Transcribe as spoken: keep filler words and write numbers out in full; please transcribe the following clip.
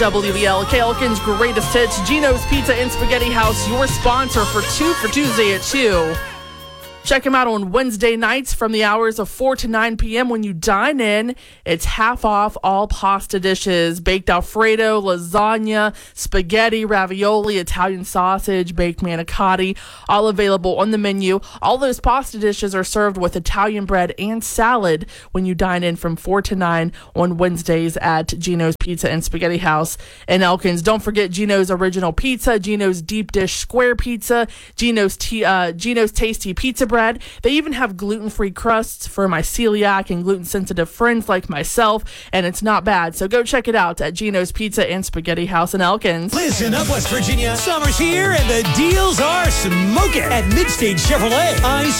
W B L, K Elkins Greatest Hits, Gino's Pizza and Spaghetti House, your sponsor for two for Tuesday at two. Check them out on Wednesday nights from the hours of four to nine p.m. When you dine in, it's half off all pasta dishes. Baked Alfredo, lasagna, spaghetti, ravioli, Italian sausage, baked manicotti, all available on the menu. All those pasta dishes are served with Italian bread and salad when you dine in from four to nine on Wednesdays at Gino's Pizza and Spaghetti House in Elkins. Don't forget Gino's Original Pizza, Gino's Deep Dish Square Pizza, Gino's, T- uh, Gino's Tasty Pizza Bread. They even have gluten-free crusts for my celiac and gluten-sensitive friends like myself, and it's not bad. So go check it out at Gino's Pizza and Spaghetti House in Elkins. Listen up, West Virginia. Summer's here, and the deals are smoking at Midstage Chevrolet. Ice